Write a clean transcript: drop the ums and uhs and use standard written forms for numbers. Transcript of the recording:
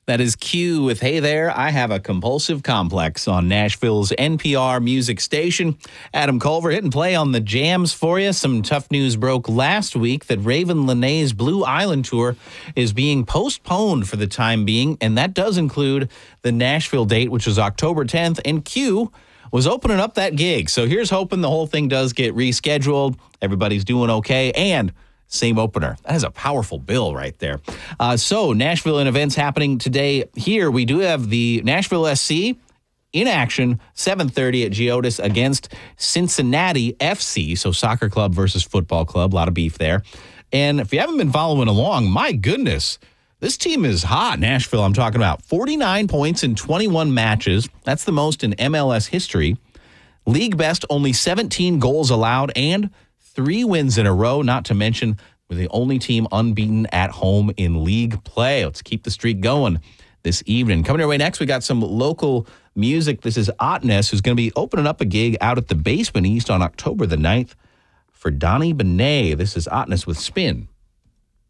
That is Q with Hey There, I Have a Compulsive Complex on Nashville's NPR music station. Adam Culver hitting play on the jams for you. Some tough news broke last week that Raven Lenae's Blue Island Tour is being postponed for the time being, and that does include the Nashville date, which is October 10th, and Q was opening up that gig. So here's hoping the whole thing does get rescheduled. Everybody's doing okay, and same opener. That is a powerful bill right there. So Nashville and events happening today here. We do have the Nashville SC in action, 7:30 at Geodis against Cincinnati FC. So soccer club versus football club. A lot of beef there. And if you haven't been following along, my goodness, this team is hot. Nashville, I'm talking about. 49 points in 21 matches. That's the most in MLS history. League best, only 17 goals allowed and 3 wins in a row, not to mention we're the only team unbeaten at home in league play. Let's keep the streak going this evening. Coming your way next, we got some local music. This is Otness, who's going to be opening up a gig out at the Basement East on October the 9th for Donnie Benet. This is Otness with Spin.